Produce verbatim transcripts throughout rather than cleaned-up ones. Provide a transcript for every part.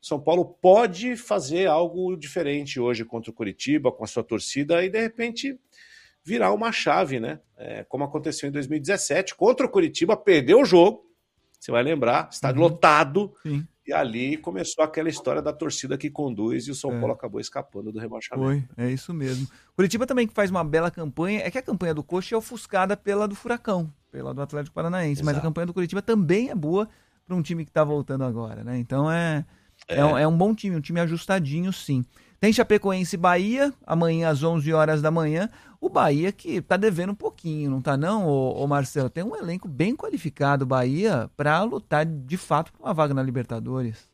São Paulo pode fazer algo diferente hoje contra o Coritiba, com a sua torcida, e de repente virar uma chave, né? É, como aconteceu em dois mil e dezessete, contra o Coritiba, perdeu o jogo, você vai lembrar, estádio uhum. lotado, Sim. E ali começou aquela história da torcida que conduz e o São é. Paulo acabou escapando do rebaixamento. Foi, é isso mesmo. Curitiba também que faz uma bela campanha, é que a campanha do Coxa é ofuscada pela do Furacão, pela do Atlético Paranaense, Exato. Mas a campanha do Curitiba também é boa para um time que está voltando agora, né? Então é, é. É, um, é um bom time, um time ajustadinho, sim. Tem Chapecoense e Bahia, amanhã às onze horas da manhã. O Bahia que tá devendo um pouquinho, não tá não, ô, ô Marcelo? Tem um elenco bem qualificado, Bahia, para lutar de fato por uma vaga na Libertadores.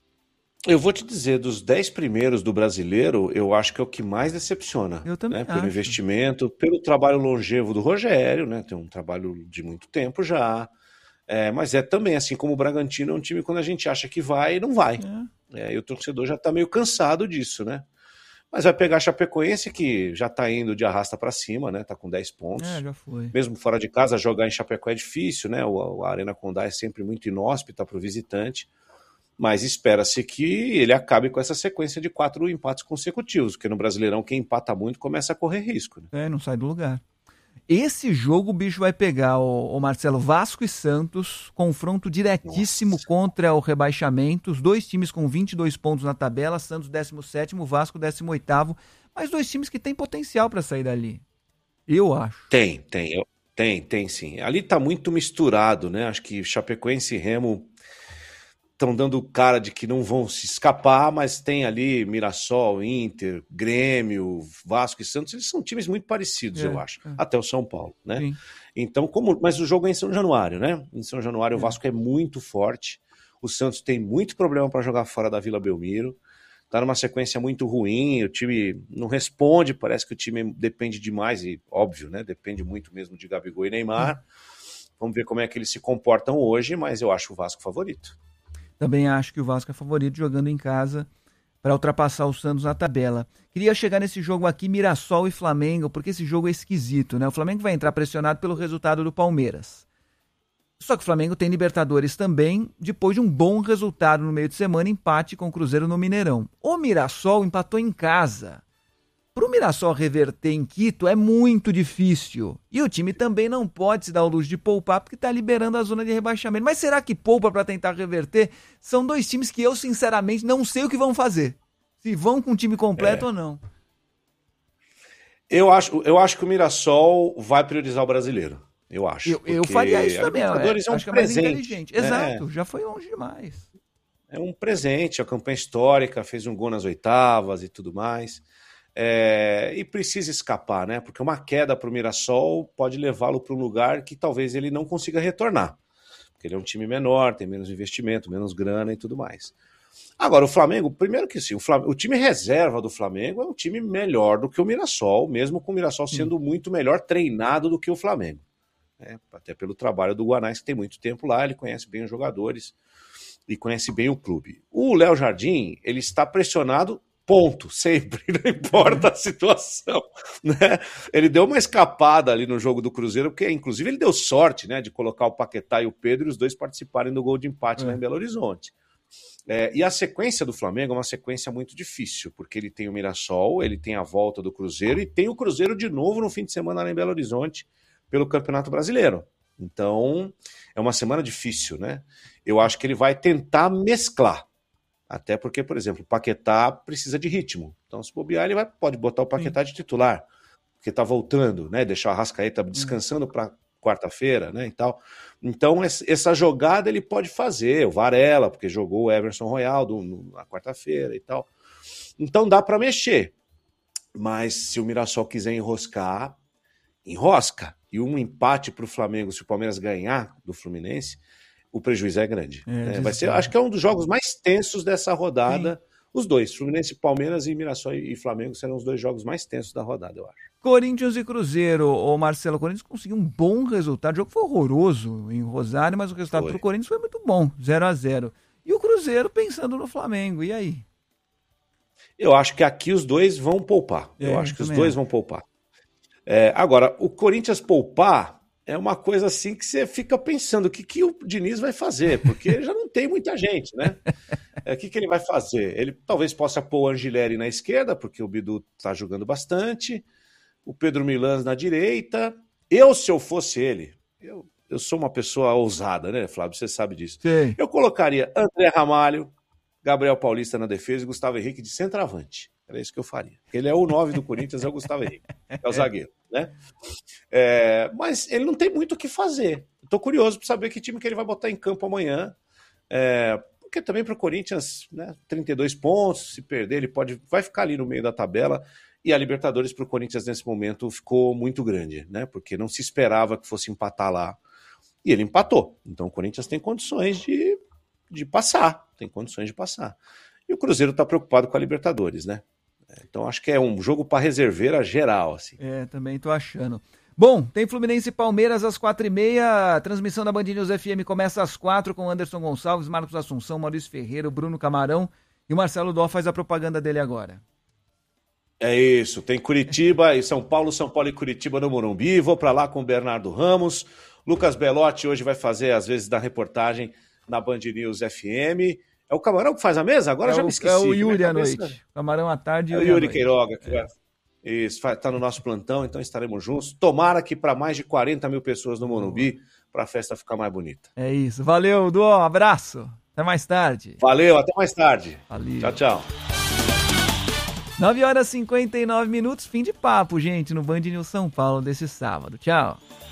Eu vou te dizer, dos dez primeiros do Brasileiro, eu acho que é o que mais decepciona. Eu também né? acho. Pelo investimento, pelo trabalho longevo do Rogério, né? Tem um trabalho de muito tempo já. É, mas é também, assim como o Bragantino, é um time quando a gente acha que vai, não vai. É. É, e o torcedor já está meio cansado disso, né? Mas vai pegar a Chapecoense, que já está indo de arrasta para cima, né? Tá com dez pontos. É, já foi. Mesmo fora de casa, jogar em Chapecó é difícil, né? O, a Arena Condá é sempre muito inóspita para o visitante. Mas espera-se que ele acabe com essa sequência de quatro empates consecutivos, porque no Brasileirão quem empata muito começa a correr risco. Né? É, não sai do lugar. Esse jogo o bicho vai pegar, o, o Marcelo, Vasco e Santos, confronto diretíssimo Nossa. Contra o rebaixamento, os dois times com vinte e dois pontos na tabela, Santos décimo sétimo, Vasco décimo oitavo, mas dois times que têm potencial para sair dali, eu acho. Tem, tem, eu, tem, tem sim. Ali tá muito misturado, né? Acho que Chapecoense e Remo estão dando cara de que não vão se escapar, mas tem ali Mirassol, Inter, Grêmio, Vasco e Santos, eles são times muito parecidos, é, eu acho, é. até o São Paulo, né? Sim. Então, como, mas o jogo é em São Januário, né? Em São Januário é. o Vasco é muito forte, o Santos tem muito problema para jogar fora da Vila Belmiro, tá numa sequência muito ruim, o time não responde, parece que o time depende demais, e óbvio, né? Depende muito mesmo de Gabigol e Neymar. Hum. Vamos ver como é que eles se comportam hoje, mas eu acho o Vasco favorito. Também acho que o Vasco é favorito jogando em casa para ultrapassar o Santos na tabela. Queria chegar nesse jogo aqui, Mirassol e Flamengo, porque esse jogo é esquisito, né? O Flamengo vai entrar pressionado pelo resultado do Palmeiras. Só que o Flamengo tem Libertadores também, depois de um bom resultado no meio de semana, empate com o Cruzeiro no Mineirão. O Mirassol empatou em casa. Para o Mirassol reverter em Quito é muito difícil. E o time também não pode se dar o luxo de poupar porque está liberando a zona de rebaixamento. Mas será que poupa para tentar reverter? São dois times que eu, sinceramente, não sei o que vão fazer. Se vão com o time completo é. ou não. Eu acho, eu acho que o Mirassol vai priorizar o brasileiro. Eu acho. Eu, eu faria isso também. Libertadores é, é um acho que é presente, mais inteligente. Né? Exato, já foi longe demais. É um presente, a campanha histórica, fez um gol nas oitavas e tudo mais. É, e precisa escapar, né? Porque uma queda para o Mirassol pode levá-lo para um lugar que talvez ele não consiga retornar. Porque ele é um time menor, tem menos investimento, menos grana e tudo mais. Agora, o Flamengo, primeiro que sim, o, Flamengo, o time reserva do Flamengo é um time melhor do que o Mirassol, mesmo com o Mirassol sendo hum. muito melhor treinado do que o Flamengo. Né? Até pelo trabalho do Guanais, que tem muito tempo lá, ele conhece bem os jogadores e conhece bem o clube. O Léo Jardim, ele está pressionado. Ponto, sempre, não importa a situação, né? Ele deu uma escapada ali no jogo do Cruzeiro, porque inclusive ele deu sorte, né, de colocar o Paquetá e o Pedro e os dois participarem do gol de empate é. lá em Belo Horizonte. É, e a sequência do Flamengo é uma sequência muito difícil, porque ele tem o Mirassol, ele tem a volta do Cruzeiro e tem o Cruzeiro de novo no fim de semana lá em Belo Horizonte pelo Campeonato Brasileiro. Então, é uma semana difícil, né? Eu acho que ele vai tentar mesclar. Até porque, por exemplo, o Paquetá precisa de ritmo. Então, se bobear, ele vai, pode botar o Paquetá Sim. de titular, porque está voltando, né? Deixar o Arrascaeta descansando para quarta-feira, né? E tal. Então, essa jogada ele pode fazer. O Varela, porque jogou o Everson Royal do, no, na quarta-feira e tal. Então, dá para mexer. Mas se o Mirassol quiser enroscar, enrosca. E um empate para o Flamengo, se o Palmeiras ganhar do Fluminense, o prejuízo é grande. É, é, vai ser, acho que é um dos jogos mais tensos dessa rodada. Sim. Os dois, Fluminense, Palmeiras e Mirassol e Flamengo serão os dois jogos mais tensos da rodada, eu acho. Corinthians e Cruzeiro, o Marcelo, o Corinthians conseguiu um bom resultado. O jogo foi horroroso em Rosário, mas o resultado para o Corinthians foi muito bom, zero a zero. E o Cruzeiro pensando no Flamengo, e aí? Eu acho que aqui os dois vão poupar. É, eu acho que os dois é. vão poupar. É, agora, o Corinthians poupar é uma coisa assim que você fica pensando o que, que o Diniz vai fazer, porque já não tem muita gente, né? É, o que, que ele vai fazer? Ele talvez possa pôr o Angileri na esquerda, porque o Bidu está jogando bastante, o Pedro Milans na direita. Eu, se eu fosse ele, eu, eu sou uma pessoa ousada, né, Flávio? Você sabe disso. Sim. Eu colocaria André Ramalho, Gabriel Paulista na defesa e Gustavo Henrique de centroavante. Era isso que eu faria. Ele é o nove do Corinthians, é o Gustavo Henrique. É o zagueiro, né? É, mas ele não tem muito o que fazer. Estou curioso para saber que time que ele vai botar em campo amanhã. É, porque também para o Corinthians, né, trinta e dois pontos, se perder, ele pode, vai ficar ali no meio da tabela. E a Libertadores para o Corinthians nesse momento ficou muito grande, né? Porque não se esperava que fosse empatar lá. E ele empatou. Então o Corinthians tem condições de, de passar. Tem condições de passar. E o Cruzeiro está preocupado com a Libertadores, né? Então acho que é um jogo para reserveira geral, assim. É, também tô achando. Bom, tem Fluminense e Palmeiras às quatro e meia, a transmissão da Band News F M começa às quatro com Anderson Gonçalves, Marcos Assunção, Maurício Ferreira, Bruno Camarão e o Marcelo Dó faz a propaganda dele agora. É isso, tem Curitiba e São Paulo, São Paulo e Curitiba no Morumbi, vou para lá com o Bernardo Ramos, Lucas Belotti hoje vai fazer às vezes da reportagem na Band News F M. É o Camarão que faz a mesa? Agora é já o, me esqueci. É o Yuri à cabeça... noite. Camarão à tarde e é Yuri o Yuri à Queiroga. Que é. vai... Isso, está no nosso plantão, então estaremos juntos. Tomara que para mais de quarenta mil pessoas no Morumbi, para a festa ficar mais bonita. É isso. Valeu, Duó. Um abraço. Até mais tarde. Valeu, até mais tarde. Valeu. Tchau, tchau. nove horas e cinquenta e nove minutos. Fim de papo, gente, no Band News São Paulo desse sábado. Tchau.